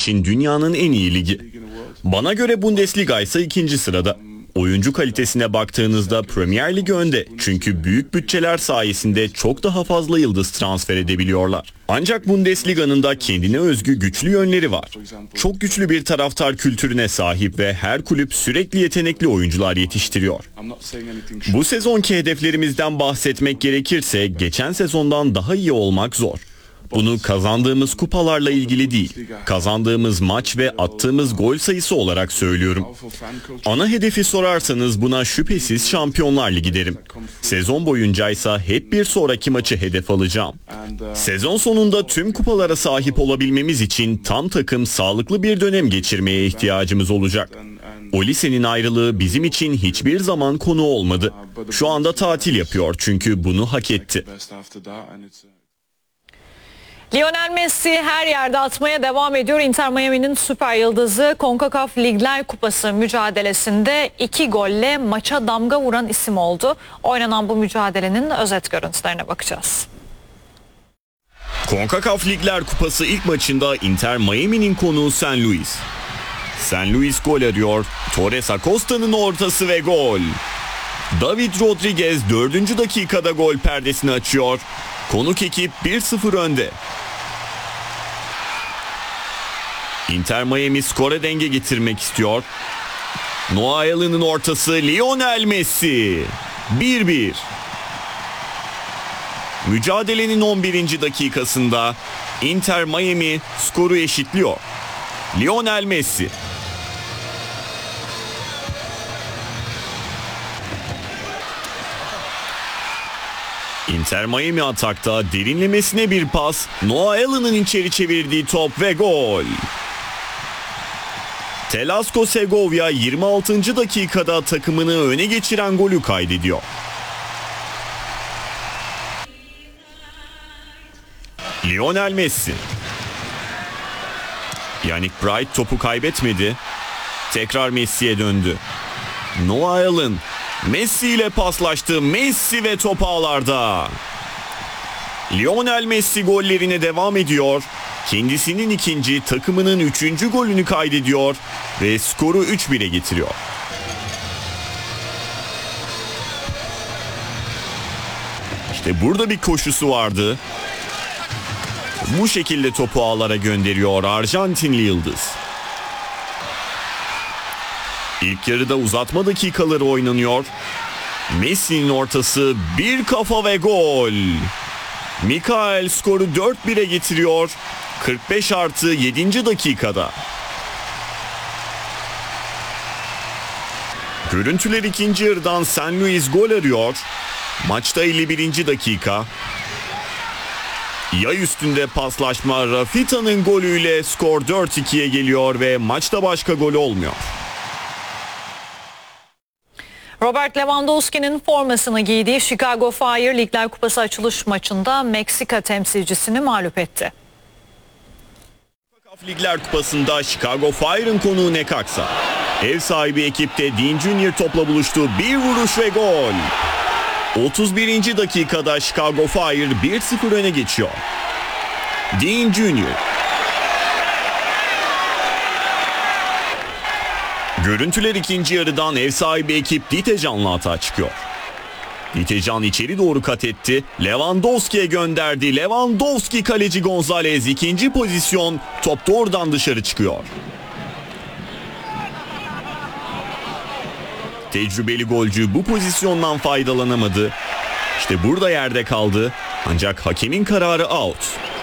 için dünyanın en iyi ligi. Bana göre Bundesliga ise ikinci sırada. Oyuncu kalitesine baktığınızda Premier Lig önde. Çünkü büyük bütçeler sayesinde çok daha fazla yıldız transfer edebiliyorlar. Ancak Bundesliga'nın da kendine özgü güçlü yönleri var. Çok güçlü bir taraftar kültürüne sahip ve her kulüp sürekli yetenekli oyuncular yetiştiriyor. Bu sezonki hedeflerimizden bahsetmek gerekirse geçen sezondan daha iyi olmak zor. Bunu kazandığımız kupalarla ilgili değil, kazandığımız maç ve attığımız gol sayısı olarak söylüyorum. Ana hedefi sorarsanız buna şüphesiz Şampiyonlar Ligi derim. Sezon boyuncaysa hep bir sonraki maçı hedef alacağım. Sezon sonunda tüm kupalara sahip olabilmemiz için tam takım sağlıklı bir dönem geçirmeye ihtiyacımız olacak. Olise'nin ayrılığı bizim için hiçbir zaman konu olmadı. Şu anda tatil yapıyor çünkü bunu hak etti. Lionel Messi her yerde atmaya devam ediyor. Inter Miami'nin süper yıldızı CONCACAF Ligler Kupası mücadelesinde 2 golle maça damga vuran isim oldu. Oynanan bu mücadelenin özet görüntülerine bakacağız. CONCACAF Ligler Kupası ilk maçında Inter Miami'nin konuğu St. Louis. St. Louis gol arıyor. Torres Acosta'nın ortası ve gol. David Rodriguez 4. dakikada gol perdesini açıyor. Konuk ekip 1-0 önde. Inter Miami skora denge getirmek istiyor. Noah Allen'ın ortası, Lionel Messi. 1-1. Mücadelenin 11. dakikasında Inter Miami skoru eşitliyor. Lionel Messi. Inter Miami atakta derinlemesine bir pas, Noah Allen'ın içeri çevirdiği top ve gol. Telasko Segovia 26. dakikada takımını öne geçiren golü kaydediyor. Lionel Messi. Yannick Bright topu kaybetmedi. Tekrar Messi'ye döndü. Noah Allen Messi ile paslaştı. Messi ve top ağlarda. Lionel Messi gollerine devam ediyor. Kendisinin ikinci, takımının 3. golünü kaydediyor ve skoru 3-1'e getiriyor. İşte burada bir koşusu vardı. Bu şekilde topu ağlara gönderiyor Arjantinli yıldız. İlk yarıda uzatma dakikaları oynanıyor. Messi'nin ortası, bir kafa ve gol. Mikael skoru 4-1'e getiriyor. 45+7. dakikada. Görüntüler ikinci yarıdan St. Louis gol arıyor. Maçta 51. dakika. Yay üstünde paslaşma, Rafita'nın golüyle skor 4-2'ye geliyor ve maçta başka gol olmuyor. Robert Lewandowski'nin formasını giydiği Chicago Fire Ligler Kupası açılış maçında Meksika temsilcisini mağlup etti. Ligler Kupası'nda Chicago Fire'ın konuğu Necaxa. Ev sahibi ekipte Dean Junior topla buluştu. Bir vuruş ve gol. 31. dakikada Chicago Fire 1-0 öne geçiyor. Dean Junior. Görüntüler ikinci yarıdan ev sahibi ekip Ditecan'la atağa çıkıyor. Ditecan içeri doğru kat etti. Lewandowski'ye gönderdi. Lewandowski kaleci Gonzalez ikinci pozisyon. Top doğrudan dışarı çıkıyor. Tecrübeli golcü bu pozisyondan faydalanamadı. İşte burada yerde kaldı. Ancak hakemin kararı out.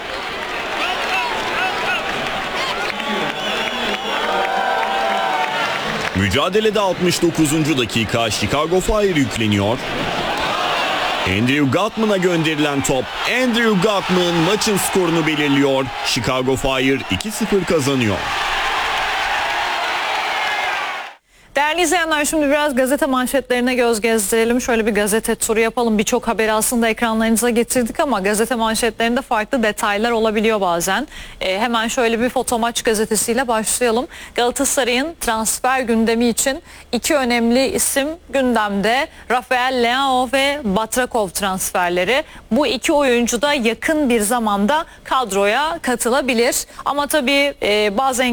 Mücadelede 69. dakika Chicago Fire yükleniyor. Andrew Gutman'a gönderilen top. Andrew Gutman maçın skorunu belirliyor. Chicago Fire 2-0 kazanıyor. Değerli izleyenler, şimdi biraz gazete manşetlerine göz gezdirelim. Şöyle bir gazete turu yapalım. Birçok haberi aslında ekranlarınıza getirdik ama gazete manşetlerinde farklı detaylar olabiliyor bazen. Hemen şöyle bir Fotomaç gazetesiyle başlayalım. Galatasaray'ın transfer gündemi için 2 önemli isim gündemde. Rafael Leao ve Batrakov transferleri. Bu 2 oyuncu da yakın bir zamanda kadroya katılabilir. Ama tabii bazen